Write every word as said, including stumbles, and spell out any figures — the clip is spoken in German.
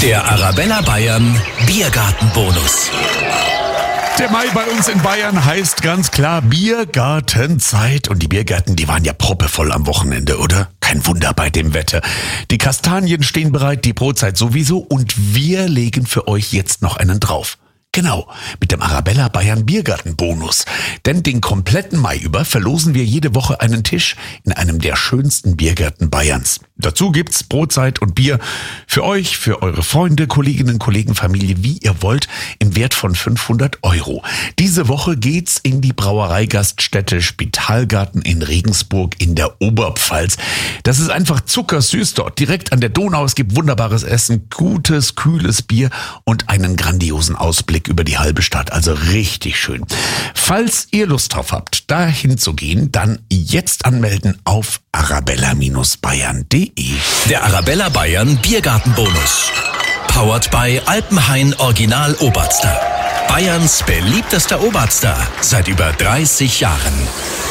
Der Arabella Bayern Biergartenbonus. Der Mai bei uns in Bayern heißt ganz klar Biergartenzeit. Und die Biergärten, die waren ja proppevoll am Wochenende, oder? Kein Wunder bei dem Wetter. Die Kastanien stehen bereit, die Brotzeit sowieso. Und wir legen für euch jetzt noch einen drauf. Genau, mit dem Arabella Bayern Biergartenbonus. Denn den kompletten Mai über verlosen wir jede Woche einen Tisch in einem der schönsten Biergärten Bayerns. Dazu gibt's Brotzeit und Bier für euch, für eure Freunde, Kolleginnen, Kollegen, Familie, wie ihr wollt, im Wert von fünfhundert Euro. Diese Woche geht's in die Brauereigaststätte Spitalgarten in Regensburg in der Oberpfalz. Das ist einfach zuckersüß dort, direkt an der Donau. Es gibt wunderbares Essen, gutes, kühles Bier und einen grandiosen Ausblick über die halbe Stadt, also richtig schön. Falls ihr Lust drauf habt, dahin zu gehen, dann jetzt anmelden auf arabella Bayern punkt de. Der Arabella Bayern Biergartenbonus. Powered by Alpenhain Original Oberster. Bayerns beliebtester Oberster seit über dreißig Jahren.